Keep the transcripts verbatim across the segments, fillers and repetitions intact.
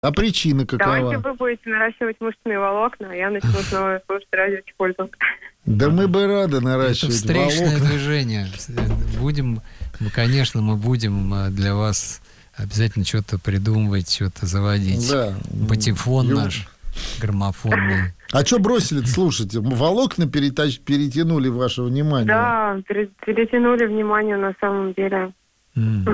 А причина какова? Давайте вы будете наращивать мышечные волокна, а я начну снова слушать радио Чепульдук. Да мы бы рады наращивать Это встречное волокна. движение. Будем, мы, конечно, мы будем для вас обязательно что-то придумывать, что-то заводить. Да. Патефон Ю... наш граммофонный. А что бросили-то, слушайте? Волокна перетач... перетянули ваше внимание. Да, перетянули внимание на самом деле. Mm.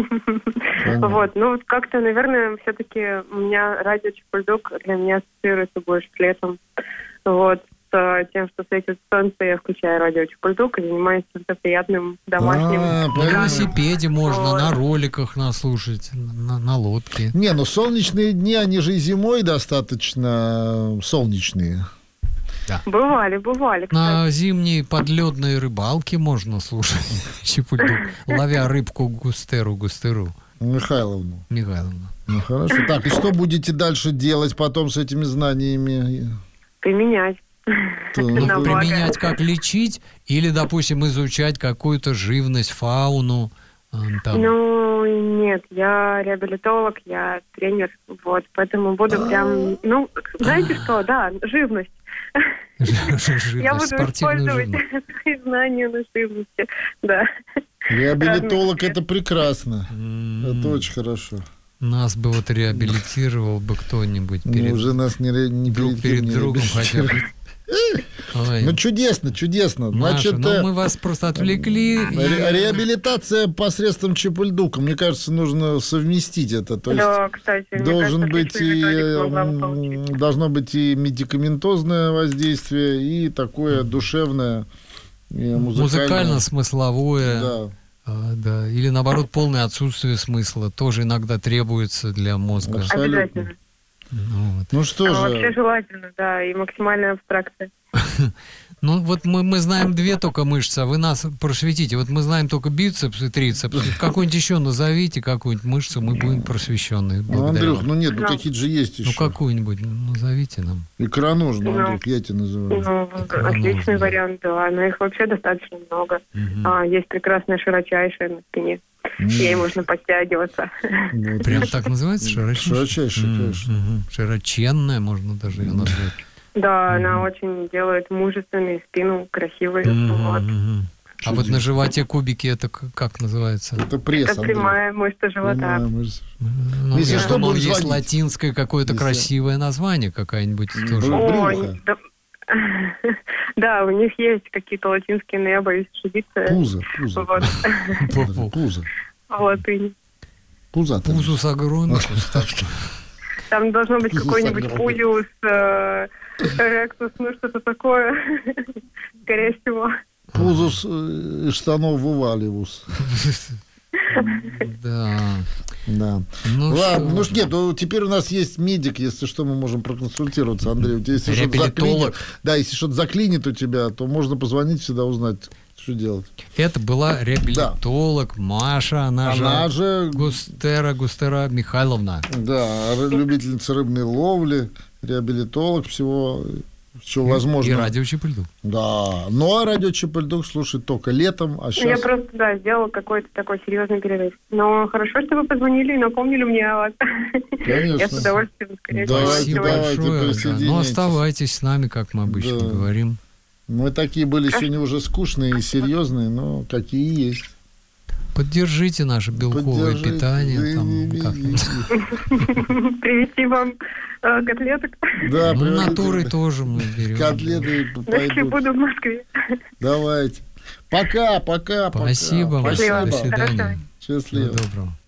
Вот, ну вот как-то, наверное, все-таки у меня радио Чепульдук для меня ассоциируется больше с летом. Вот, с тем, что светит солнце, я включаю радио Чепульдук и занимаюсь чем-то приятным домашним. А, на велосипеде можно, вот. На роликах нас слушать, на, на лодке. Не, ну солнечные дни, они же и зимой достаточно солнечные. Да. Бывали, бывали. Кстати. На зимней подледной рыбалке можно слушать Чепульдук, ловя рыбку густеру, густеру. Михайловну. Михайловну. Ну хорошо. Так, и что будете дальше делать потом с этими знаниями? Применять. Ну, применять, как лечить, или, допустим, изучать какую-то живность, фауну. Там. Ну, нет, я реабилитолог, я тренер, вот, поэтому буду прям, ну, знаете что, да, живность. Я буду использовать свои знания на живности, да. Реабилитолог — это прекрасно, это очень хорошо. Нас бы вот реабилитировал бы кто-нибудь перед, уже нас не, не друг перед не другом хотя бы. Ой. Ну, чудесно, чудесно. Маша, Значит, ну, мы вас просто отвлекли. Ре- реабилитация посредством Чепульдука. Мне кажется, нужно совместить это. То есть да, кстати, должен кажется, быть и, должно быть и медикаментозное воздействие, и такое душевное, и музыкальное. Музыкально-смысловое. Да. А, да. Или, наоборот, полное отсутствие смысла. Тоже иногда требуется для мозга. Абсолютно. Обязательно. Ну, вот. Ну что а же. Вообще желательно, да, и максимальная абстракция. Ну, вот мы, мы знаем две только мышцы, а вы нас просветите. Вот мы знаем только бицепс и трицепс. Какую-нибудь еще назовите, какую-нибудь мышцу, мы будем просвещенные. Ну, Андрюх, ну нет, ну какие-то же есть еще. Ну, какую-нибудь назовите нам. Икроножную, Андрюх, я тебя называю. Ну, отличный вариант, да, но их вообще достаточно много. Угу. А, есть прекрасная широчайшая на спине. Mm. Ей можно подтягиваться. Вот. Прям так называется? Широчайшая? Широчайшая, mm-hmm. конечно. Mm-hmm. Широченная, можно даже ее назвать. Да, mm-hmm. она очень делает мужественную спину, красивой. Mm-hmm. Вот. Mm-hmm. А вот на животе кубики, это как называется? Это пресс. Это прямая мышца живота. Мышца. Ну, если что, думал, есть латинское какое-то если... красивое название какое-нибудь mm-hmm. тоже. Ой, да... Да, у них есть какие-то латинские, но я боюсь ошибиться. Пузо, пузо. Вот. Пузо. Латынь. Пузо. Пузус огромный. Там должно быть какой-нибудь пузиус, ректус, ну что-то такое. Скорее всего. Пузус из штанов вываливус. Да. Да. Ну, ладно, ну нет, ну, теперь у нас есть медик, если что, мы можем проконсультироваться, Андрей. Если что-то заклинит, да, если что-то заклинит у тебя, то можно позвонить, всегда узнать, что делать. Это была реабилитолог да. Маша, она, она же, же Густера, Густера Михайловна. Да, любительница рыбной ловли, реабилитолог, всего... Что возможно. И радио Чепульдук. Да. Ну, а радио Чепульдук слушает только летом, а сейчас... Я просто, да, сделала какой-то такой серьезный перерыв. Но хорошо, что вы позвонили и напомнили мне о вас. Конечно. Я с удовольствием, скорее всего. Спасибо большое. Ну, оставайтесь с нами, как мы обычно да. говорим. Мы такие были сегодня уже скучные и серьезные, но какие есть. Поддержите наше белковое Поддержите. питание. Привезти вам э, котлеток. Да, ну, натурой тоже мы берем. Котлеты Если буду в Москве. Давайте. Пока, пока, Спасибо. пока. Спасибо. До свидания. Хорошо. Счастливо. Всего доброго.